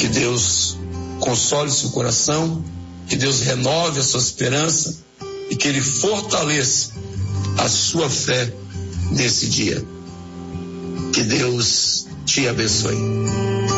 Que Deus console seu coração, que Deus renove a sua esperança e que Ele fortaleça a sua fé nesse dia. Que Deus te abençoe.